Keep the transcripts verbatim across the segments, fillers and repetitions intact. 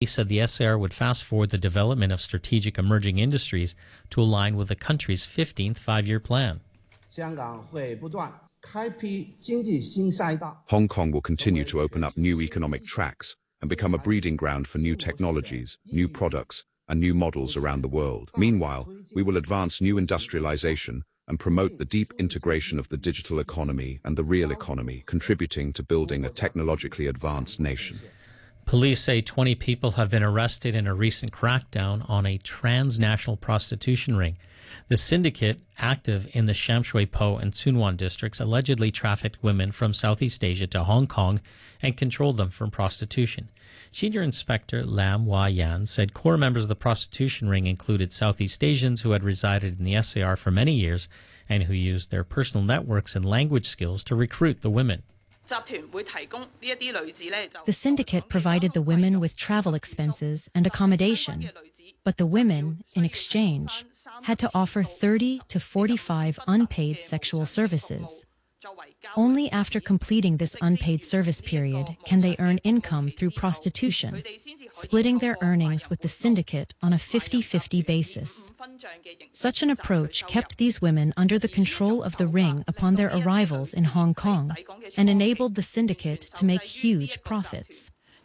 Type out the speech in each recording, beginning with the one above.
He said the S A R would fast-forward the development of strategic emerging industries to align with the country's fifteenth five-year plan. Hong Kong will continue to open up new economic tracks and become a breeding ground for new technologies, new products, and new models around the world. Meanwhile, we will advance new industrialization and promote the deep integration of the digital economy and the real economy, contributing to building a technologically advanced nation. Police say twenty people have been arrested in a recent crackdown on a transnational prostitution ring. The syndicate, active in the Sham Shui Po and Tsuen Wan districts, allegedly trafficked women from Southeast Asia to Hong Kong and controlled them from prostitution. Senior Inspector Lam Wah Yan said core members of the prostitution ring included Southeast Asians who had resided in the S A R for many years and who used their personal networks and language skills to recruit the women. The syndicate provided the women with travel expenses and accommodation, but the women, in exchange, had to offer thirty to forty-five unpaid sexual services. Only after completing this unpaid service period can they earn income through prostitution, splitting their earnings with the syndicate on a fifty-fifty basis. Such an approach kept these women under the control of the ring upon their arrivals in Hong Kong and enabled the syndicate to make huge profits.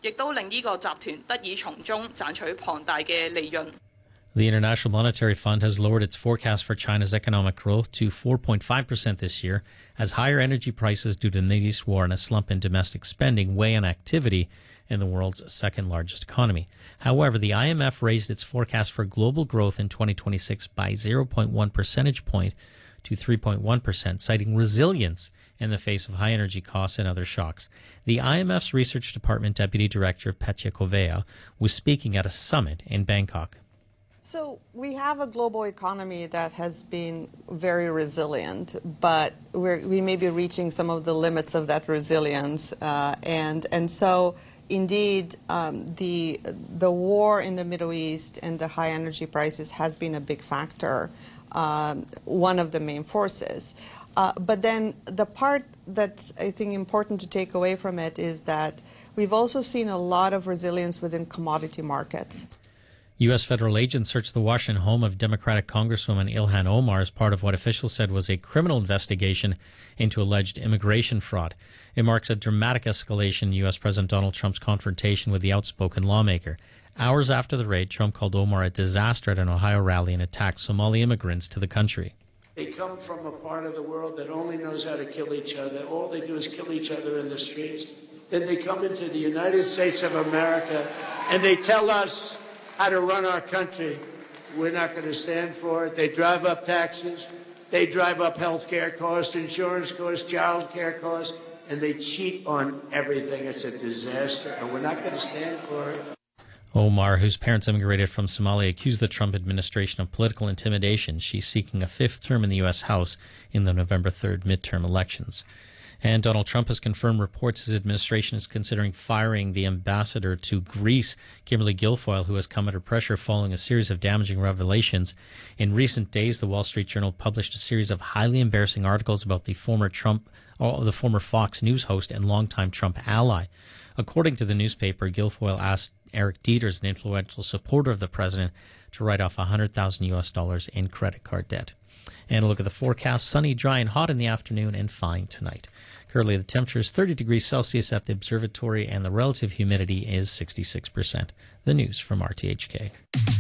The International Monetary Fund has lowered its forecast for China's economic growth to four point five percent this year, as higher energy prices due to the Middle East war and a slump in domestic spending weigh on activity in the world's second-largest economy. However, the I M F raised its forecast for global growth in twenty twenty-six by zero point one percentage point to three point one percent, citing resilience in the face of high energy costs and other shocks. The I M F's Research Department Deputy Director Petya Kovea was speaking at a summit in Bangkok. So we have a global economy that has been very resilient, but we're, we may be reaching some of the limits of that resilience. Uh, and, and so, indeed, um, the, the war in the Middle East and the high energy prices has been a big factor, um, one of the main forces. Uh, but then the part that's, I think, important to take away from it is that we've also seen a lot of resilience within commodity markets. U S federal agents searched the Washington home of Democratic Congresswoman Ilhan Omar as part of what officials said was a criminal investigation into alleged immigration fraud. It marks a dramatic escalation in U S President Donald Trump's confrontation with the outspoken lawmaker. Hours after the raid, Trump called Omar a disaster at an Ohio rally and attacked Somali immigrants to the country. They come from a part of the world that only knows how to kill each other. All they do is kill each other in the streets. Then they come into the United States of America and they tell us how to run our country. We're not going to stand for it. They drive up taxes. They drive up health care costs, insurance costs, child care costs, and they cheat on everything. It's a disaster, and we're not going to stand for it. Omar, whose parents immigrated from Somalia, accused the Trump administration of political intimidation. She's seeking a fifth term in the U S House in the November third midterm elections. And Donald Trump has confirmed reports his administration is considering firing the ambassador to Greece, Kimberly Guilfoyle, who has come under pressure following a series of damaging revelations. In recent days, the Wall Street Journal published a series of highly embarrassing articles about the former Trump, or the former Fox News host and longtime Trump ally. According to the newspaper, Guilfoyle asked Eric Dieters, an influential supporter of the president, to write off one hundred thousand U S dollars in credit card debt. And a look at the forecast: sunny, dry, and hot in the afternoon, and fine tonight. Currently, the temperature is thirty degrees Celsius at the observatory, and the relative humidity is sixty-six percent. The news from R T H K.